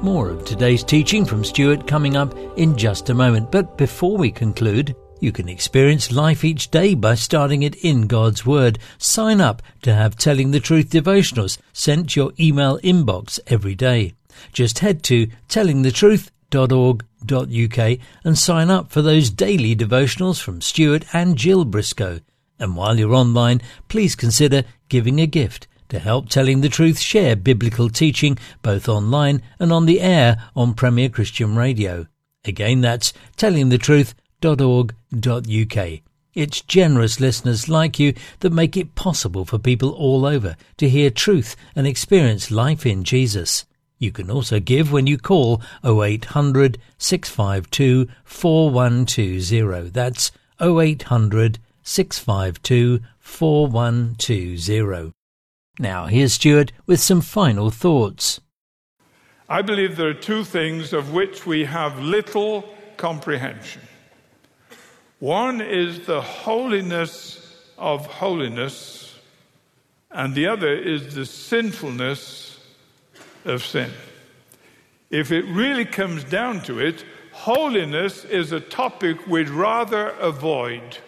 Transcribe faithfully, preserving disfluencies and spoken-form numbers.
More of today's teaching from Stuart coming up in just a moment. But before we conclude, you can experience life each day by starting it in God's Word. Sign up to have Telling the Truth devotionals sent to your email inbox every day. Just head to telling the truth dot org dot U K and sign up for those daily devotionals from Stuart and Jill Briscoe. And while you're online, please consider giving a gift to help Telling the Truth share biblical teaching both online and on the air on Premier Christian Radio. Again, that's telling the truth dot org dot U K. It's generous listeners like you that make it possible for people all over to hear truth and experience life in Jesus. You can also give when you call oh eight hundred, six five two, four one two zero. That's oh eight hundred, six five two, four one two zero. Now here's Stuart with some final thoughts. I believe there are two things of which we have little comprehension. One is the holiness of holiness, and the other is the sinfulness of sin. If it really comes down to it, holiness is a topic we'd rather avoid.